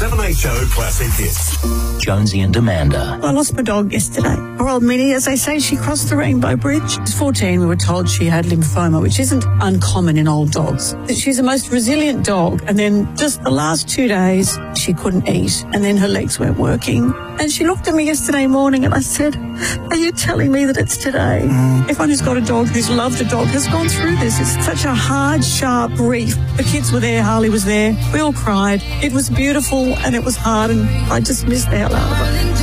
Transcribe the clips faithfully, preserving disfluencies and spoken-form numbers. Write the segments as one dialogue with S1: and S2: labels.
S1: seven H O Classic Hits.
S2: Jonesy and Amanda.
S3: I lost my dog yesterday. Poor old Minnie, as they say, she crossed the Rainbow Bridge. She's fourteen, we were told she had lymphoma, which isn't uncommon in old dogs. She's the most resilient dog, and then just the last two days, she couldn't eat, and then her legs weren't working. And she looked at me yesterday morning and I said, are you telling me that it's today? Mm. Everyone who's got a dog, who's loved a dog, has gone through this. It's such a hard, sharp grief. The kids were there, Harley was there, we all cried. It was beautiful and it was hard, and I just missed the hell out of it.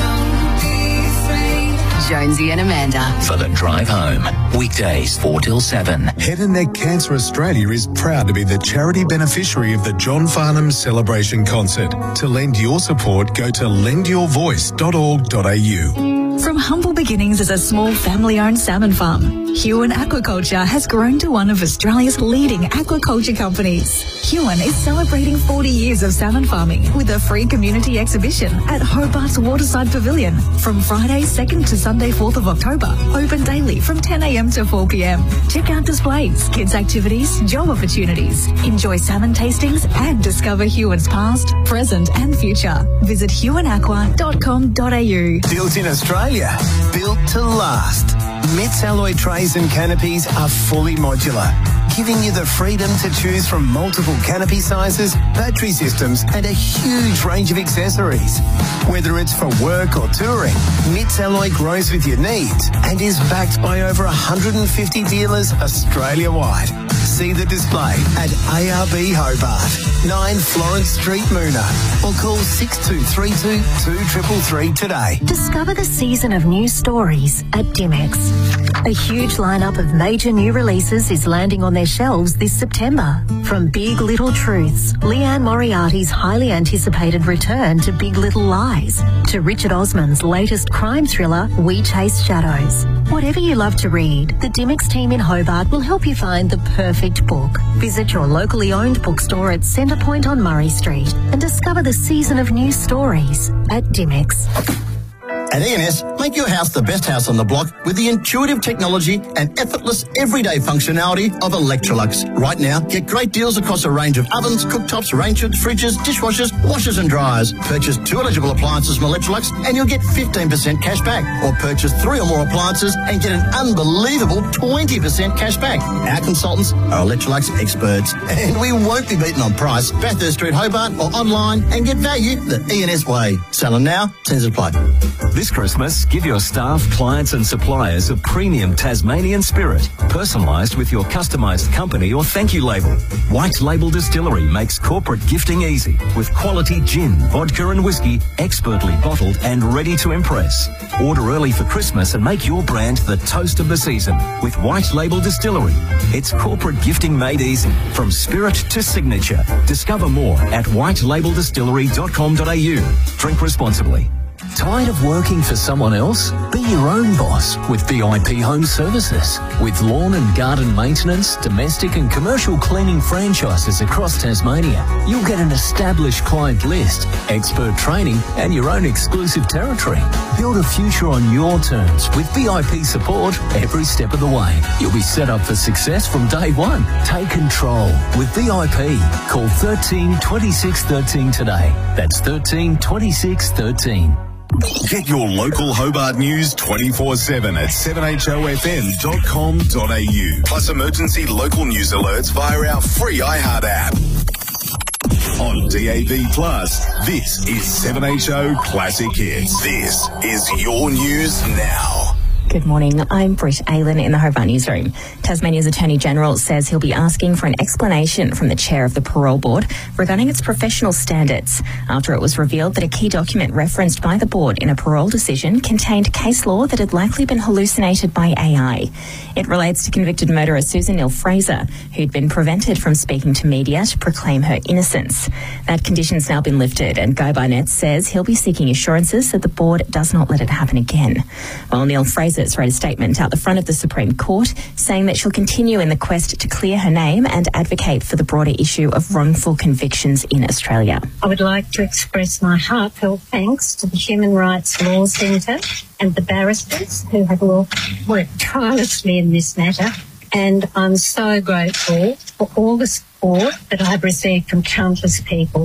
S4: Jonesy and Amanda.
S2: For the drive home. Weekdays four till seven.
S5: Head and Neck Cancer Australia is proud to be the charity beneficiary of the John Farnham Celebration Concert. To lend your support, go to lend your voice dot org dot a u.
S6: From humble beginnings as a small family-owned salmon farm, Huon Aquaculture has grown to one of Australia's leading aquaculture companies. Huon is celebrating forty years of salmon farming with a free community exhibition at Hobart's Waterside Pavilion from Friday second to Sunday fourth of October, open daily from ten a m to four p m. Check out displays, kids activities, job opportunities, enjoy salmon tastings and discover Huon's past, present and future. Visit huon aqua dot com dot a u.
S7: Built in Australia, built to last. Mitts alloy trays and canopies are fully modular, giving you the freedom to choose from multiple canopy sizes, battery systems and a huge range of accessories. Whether it's for work or touring, Mitts Alloy grows with your needs and is backed by over one hundred fifty dealers Australia-wide. See the display at A R B Hobart, nine Florence Street, Moona, or call six two three two, two three three three today.
S8: Discover the season of new stories at Dimex. A huge lineup of major new releases is landing on their shelves this September. From Big Little Truths, Leanne Moriarty's highly anticipated return to Big Little Lies, to Richard Osman's latest crime thriller, We Chase Shadows. Whatever you love to read, the Dimex team in Hobart will help you find the perfect book. Visit your locally owned bookstore at Centrepoint on Murray Street and discover the season of new stories at Dimex.
S9: At E and S, make your house the best house on the block with the intuitive technology and effortless everyday functionality of Electrolux. Right now, get great deals across a range of ovens, cooktops, range hoods, fridges, dishwashers, washers and dryers. Purchase two eligible appliances from Electrolux and you'll get fifteen percent cash back. Or purchase three or more appliances and get an unbelievable twenty percent cash back. Our consultants are Electrolux experts and we won't be beaten on price. Bathurst Street, Hobart or online and get value the E and S way. Sell them now, terms apply.
S10: This Christmas, give your staff, clients and suppliers a premium Tasmanian spirit, personalised with your customised company or thank you label. White Label Distillery makes corporate gifting easy with quality gin, vodka and whiskey, expertly bottled and ready to impress. Order early for Christmas and make your brand the toast of the season with White Label Distillery. It's corporate gifting made easy, from spirit to signature. Discover more at white label distillery dot com dot a u. Drink responsibly.
S2: Tired of working for someone else? Be your own boss with V I P Home Services. With lawn and garden maintenance, domestic and commercial cleaning franchises across Tasmania, you'll get an established client list, expert training and your own exclusive territory. Build a future on your terms with V I P support every step of the way. You'll be set up for success from day one. Take control with V I P. Call thirteen twenty-six thirteen today. That's thirteen twenty-six thirteen.
S5: Get your local Hobart news twenty-four seven at seven h o f m dot com dot a u. Plus emergency local news alerts via our free iHeart app. On D A B Plus, this is seven H O Classic Hits. This is your news now.
S11: Good morning. I'm Britt Aylen in the Hobart Newsroom. Tasmania's Attorney-General says he'll be asking for an explanation from the chair of the Parole Board regarding its professional standards after it was revealed that a key document referenced by the board in a parole decision contained case law that had likely been hallucinated by A I. It relates to convicted murderer Susan Neal-Fraser, who'd been prevented from speaking to media to proclaim her innocence. That condition's now been lifted, and Guy Barnett says he'll be seeking assurances that the board does not let it happen again. While Neal-Fraser wrote a statement out the front of the Supreme Court saying that she'll continue in the quest to clear her name and advocate for the broader issue of wrongful convictions in Australia.
S12: I would like to express my heartfelt thanks to the Human Rights Law Centre and the barristers who have all worked tirelessly in this matter, and I'm so grateful for all the support that I've received from countless people.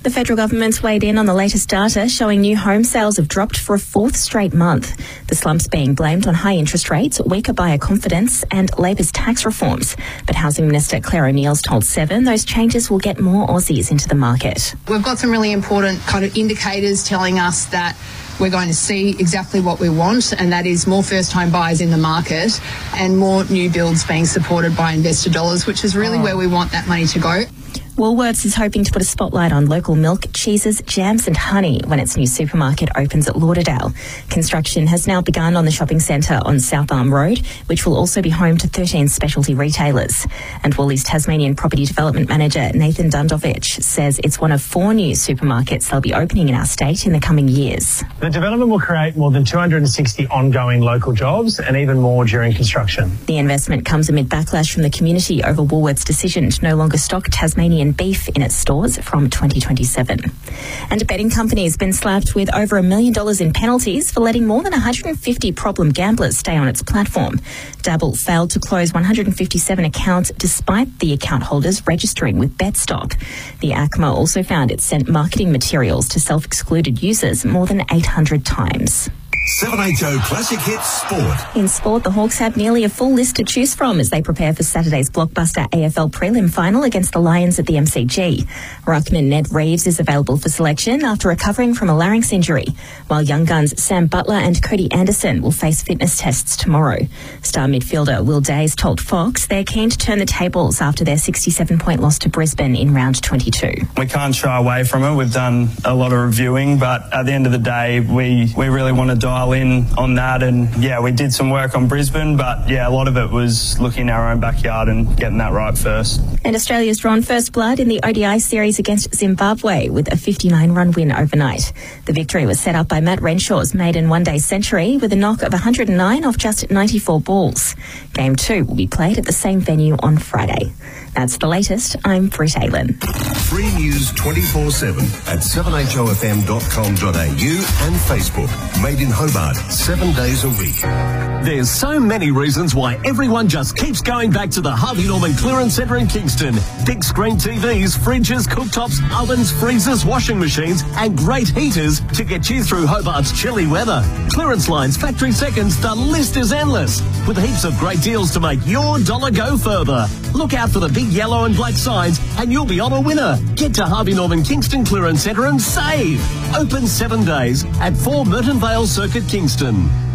S11: The federal government's weighed in on the latest data showing new home sales have dropped for a fourth straight month. The slump's being blamed on high interest rates, weaker buyer confidence and Labor's tax reforms. But Housing Minister Claire O'Neill's told Seven those changes will get more Aussies into the market.
S4: We've got some really important kind of indicators telling us that we're going to see exactly what we want, and that is more first-time buyers in the market and more new builds being supported by investor dollars, which is really oh. where we want that money to go.
S11: Woolworths is hoping to put a spotlight on local milk, cheeses, jams and honey when its new supermarket opens at Lauderdale. Construction has now begun on the shopping centre on South Arm Road, which will also be home to thirteen specialty retailers. And Woolies Tasmanian Property Development Manager Nathan Dundovich says it's one of four new supermarkets they'll be opening in our state in the coming years.
S13: The development will create more than two hundred sixty ongoing local jobs and even more during construction.
S11: The investment comes amid backlash from the community over Woolworths' decision to no longer stock Tasmanian beef in its stores from twenty twenty-seven. And a betting company has been slapped with over a million dollars in penalties for letting more than one hundred fifty problem gamblers stay on its platform. Dabble failed to close one hundred fifty-seven accounts despite the account holders registering with BetStop. The A C M A also found it sent marketing materials to self-excluded users more than eight hundred times.
S1: seven H O Classic Hits Sport.
S11: In sport, the Hawks have nearly a full list to choose from as they prepare for Saturday's blockbuster A F L prelim final against the Lions at the M C G. Ruckman Ned Reeves is available for selection after recovering from a larynx injury, while young guns Sam Butler and Cody Anderson will face fitness tests tomorrow. Star midfielder Will Days told Fox they're keen to turn the tables after their sixty-seven point loss to Brisbane in round twenty-two.
S14: We can't shy away from it. We've done a lot of reviewing, but at the end of the day, we, we really want to dive in on that, and yeah, we did some work on Brisbane, but yeah, a lot of it was looking in our own backyard and getting that right first.
S11: And Australia's drawn first blood in the O D I series against Zimbabwe with a fifty-nine run win overnight. The victory was set up by Matt Renshaw's maiden one-day century with a knock of one hundred nine off just ninety-four balls. Game two will be played at the same venue on Friday. That's the latest. I'm Britt Aylan.
S1: Free news twenty-four seven at seven h o f m dot com dot a u and Facebook. Made in Hobart, seven days a week.
S2: There's so many reasons why everyone just keeps going back to the Harvey Norman Clearance Centre in Kingston. Big screen T Vs, fridges, cooktops, ovens, freezers, washing machines and great heaters to get you through Hobart's chilly weather. Clearance lines, factory seconds, the list is endless. With heaps of great deals to make your dollar go further. Look out for the big yellow and black signs and you'll be on a winner. Get to Harvey Norman Kingston Clearance Centre and save. Open seven days at four Merton Vale Circuit, Kingston.